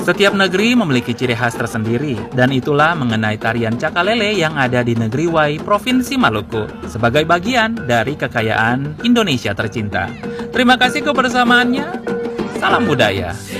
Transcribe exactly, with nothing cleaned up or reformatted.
Setiap negeri memiliki ciri khas tersendiri, dan itulah mengenai tarian Cakalele yang ada di negeri Wai, Provinsi Maluku, sebagai bagian dari kekayaan Indonesia tercinta. Terima kasih kebersamaannya, salam budaya.